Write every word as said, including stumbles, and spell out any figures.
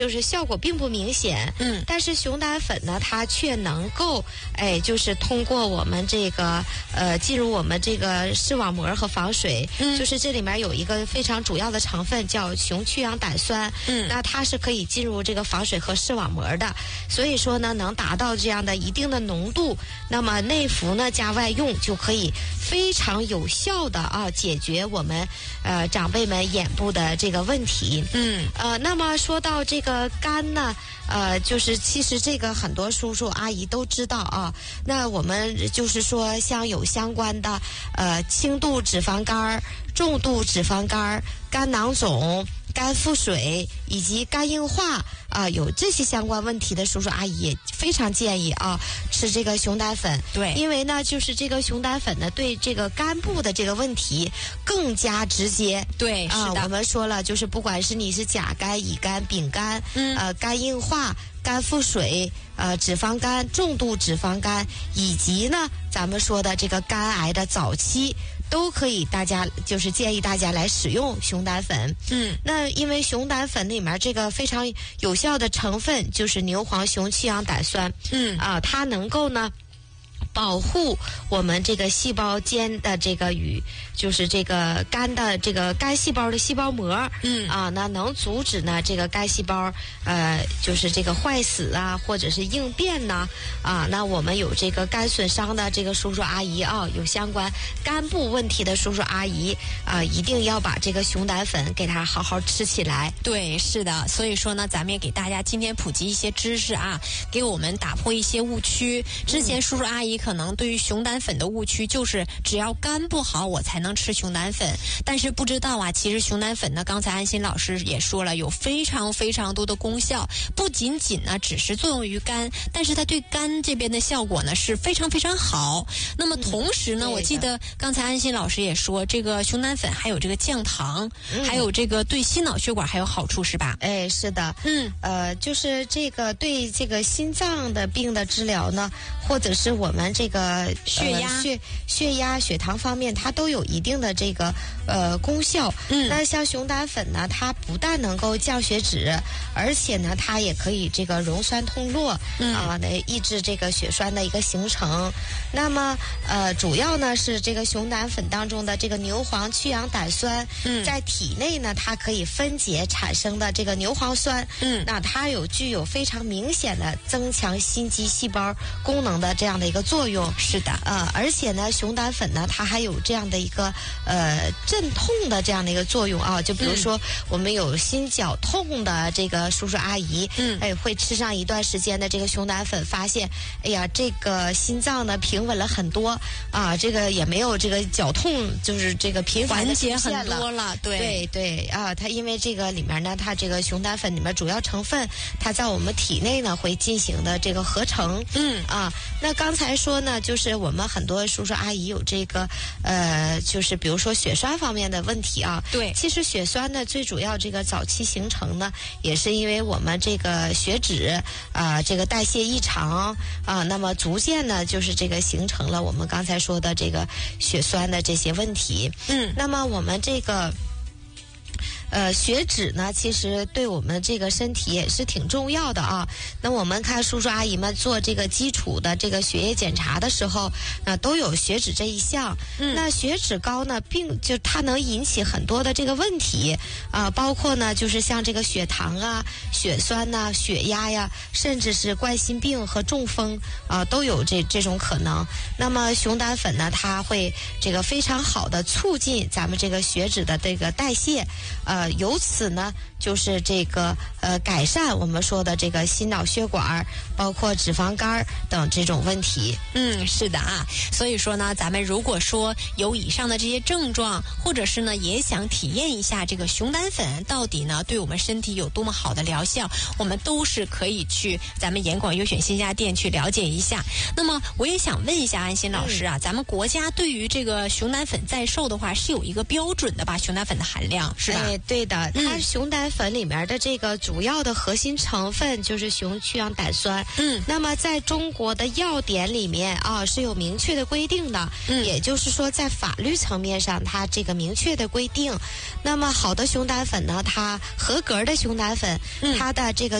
就是效果并不明显， 嗯， 但是熊胆粉呢，它却能够，哎，就是通过我们这个呃进入我们这个视网膜和防水， 嗯， 就是这里面有一个非常主要的成分叫雄去氧胆酸， 嗯， 那它是可以进入这个防水和视网膜的，所以说呢，能达到这样的一定的浓度，那么内服呢加外用就可以非常有效的啊解决我们呃长辈们眼部的这个问题， 嗯， 呃，那么说到这个。呃，肝呢，呃，就是其实这个很多叔叔阿姨都知道啊。那我们就是说，像有相关的呃轻度脂肪肝、重度脂肪肝、肝囊肿、肝腹水以及肝硬化啊、呃，有这些相关问题的叔叔阿姨也非常建议啊吃这个熊胆粉。 对， 因为呢，就是这个熊胆粉呢，对这个肝部的这个问题更加直接。 对， 啊、 是的， 我们说了，就是不管是你是甲肝、乙肝、丙肝， 嗯， 呃，肝硬化、肝腹水、呃，脂肪肝、重度脂肪肝，以及呢，咱们说的这个肝癌的早期。都可以，大家就是建议大家来使用熊胆粉。 嗯， 那因为熊胆粉里面这个非常有效的成分就是牛磺雄去氧胆酸。 嗯啊，它能够呢。保护我们这个细胞间的这个与就是这个肝的这个肝细胞的细胞膜， 嗯啊，那能阻止呢这个肝细胞呃就是这个坏死啊，或者是应变呐啊，那我们有这个肝损伤的这个叔叔阿姨啊，有相关肝部问题的叔叔阿姨啊，一定要把这个熊胆粉给它好好吃起来。 对，是的，所以说呢，咱们也给大家今天普及一些知识啊，给我们打破一些误区。之前叔叔阿姨可能对于熊胆粉的误区就是只要肝不好我才能吃熊胆粉，但是不知道啊，其实熊胆粉呢，刚才安心老师也说了，有非常非常多的功效，不仅仅呢只是作用于肝，但是它对肝这边的效果呢是非常非常好。那么同时呢， 嗯、 我记得刚才安心老师也说，这个熊胆粉还有这个降糖，嗯、还有这个对心脑血管还有好处，是吧？ 哎，是的， 嗯， 呃，就是这个对这个心脏的病的治疗呢，或者是我们这个血压、 呃、血血压、血糖方面，它都有一定的这个呃功效。 嗯， 那像熊胆粉呢，它不但能够降血脂，而且呢，它也可以这个溶酸通络， 嗯啊，来抑制这个血栓的一个形成。那么呃，主要呢是这个熊胆粉当中的这个牛磺去氧胆酸， 嗯， 在体内呢，它可以分解产生的这个牛磺酸， 嗯， 那它有具有非常明显的增强心肌细胞功能的这样的一个作用。 是的， 呃，而且呢，熊胆粉呢，它还有这样的一个呃镇痛的这样的一个作用啊。就比如说，嗯、我们有心绞痛的这个叔叔阿姨， 嗯， 哎，会吃上一段时间的这个熊胆粉，发现，哎呀，这个心脏呢平稳了很多啊，这个也没有这个绞痛，就是这个频繁的出现了， 缓解很多了，对对对啊，它因为这个里面呢，它这个熊胆粉里面主要成分，它在我们体内呢会进行的这个合成， 嗯啊，那刚才说呢，就是我们很多叔叔阿姨有这个呃，就是比如说血栓方面的问题啊， 对， 其实血栓呢最主要这个早期形成呢，也是因为我们这个血脂啊、呃，这个代谢异常啊，那么逐渐呢就是这个形成了我们刚才说的这个血栓的这些问题， 嗯， 那么我们这个。呃，血脂呢，其实对我们这个身体也是挺重要的啊。那我们看叔叔阿姨们做这个基础的这个血液检查的时候，那都有血脂这一项。 嗯， 那血脂高呢，并就它能引起很多的这个问题啊、呃，包括呢，就是像这个血糖啊、血栓呐、血压呀，甚至是冠心病和中风啊、呃，都有这这种可能。那么熊胆粉呢，它会这个非常好的促进咱们这个血脂的这个代谢，呃。呃，由此呢，就是这个呃，改善我们说的这个心脑血管，包括脂肪肝等这种问题。 嗯，是的啊。所以说呢，咱们如果说有以上的这些症状，或者是呢也想体验一下这个熊胆粉到底呢对我们身体有多么好的疗效，我们都是可以去咱们严广优选新家店去了解一下。那么我也想问一下安心老师啊，嗯、咱们国家对于这个熊胆粉在售的话是有一个标准的吧？熊胆粉的含量是吧？ 哎对的，它熊胆粉里面的这个主要的核心成分就是雄去氧胆酸。 嗯， 那么在中国的药典里面啊是有明确的规定的， 嗯， 也就是说在法律层面上它这个明确的规定。那么好的熊胆粉呢，它合格的熊胆粉， 嗯， 它的这个